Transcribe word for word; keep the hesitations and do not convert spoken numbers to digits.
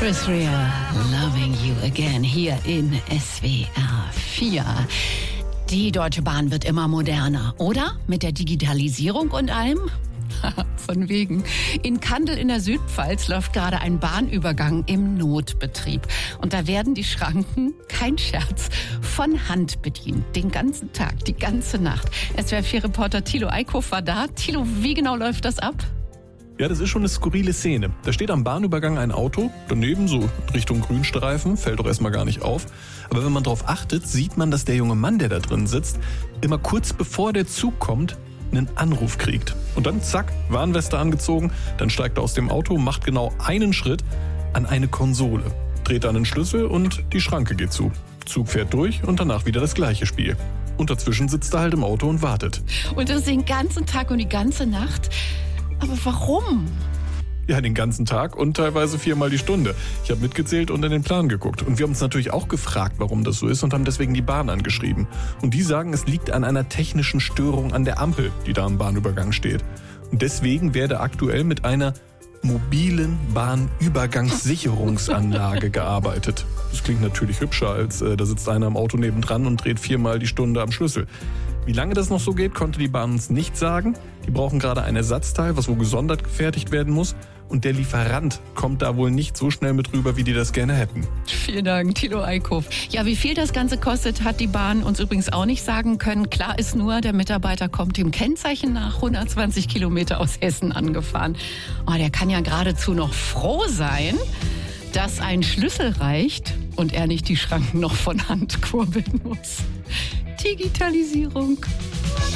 Chris Rea, Loving You Again, hier in S W R vier. Die Deutsche Bahn wird immer moderner, oder? Mit der Digitalisierung und allem? Von wegen. In Kandel in der Südpfalz läuft gerade ein Bahnübergang im Notbetrieb. Und da werden die Schranken, kein Scherz, von Hand bedient. Den ganzen Tag, die ganze Nacht. S W R vier Reporter Thilo Eickhoff war da. Thilo, wie genau läuft das ab? Ja, das ist schon eine skurrile Szene. Da steht am Bahnübergang ein Auto, daneben so Richtung Grünstreifen, fällt doch erstmal gar nicht auf. Aber wenn man drauf achtet, sieht man, dass der junge Mann, der da drin sitzt, immer kurz bevor der Zug kommt, einen Anruf kriegt. Und dann zack, Warnweste angezogen, dann steigt er aus dem Auto, macht genau einen Schritt an eine Konsole, dreht dann einen Schlüssel und die Schranke geht zu. Zug fährt durch und danach wieder das gleiche Spiel. Und dazwischen sitzt er halt im Auto und wartet. Und das den ganzen Tag und die ganze Nacht? Aber warum? Ja, den ganzen Tag und teilweise viermal die Stunde. Ich habe mitgezählt und in den Plan geguckt. Und wir haben uns natürlich auch gefragt, warum das so ist und haben deswegen die Bahn angeschrieben. Und die sagen, es liegt an einer technischen Störung an der Ampel, die da am Bahnübergang steht. Und deswegen werde aktuell mit einer mobilen Bahnübergangssicherungsanlage gearbeitet. Das klingt natürlich hübscher, als äh, da sitzt einer im Auto nebendran und dreht viermal die Stunde am Schlüssel. Wie lange das noch so geht, konnte die Bahn uns nicht sagen. Die brauchen gerade ein Ersatzteil, was wohl gesondert gefertigt werden muss. Und der Lieferant kommt da wohl nicht so schnell mit rüber, wie die das gerne hätten. Vielen Dank, Thilo Eickhoff. Ja, wie viel das Ganze kostet, hat die Bahn uns übrigens auch nicht sagen können. Klar ist nur, der Mitarbeiter kommt dem Kennzeichen nach hundertzwanzig Kilometer aus Hessen angefahren. Oh, der kann ja geradezu noch froh sein, dass ein Schlüssel reicht und er nicht die Schranken noch von Hand kurbeln muss. Digitalisierung.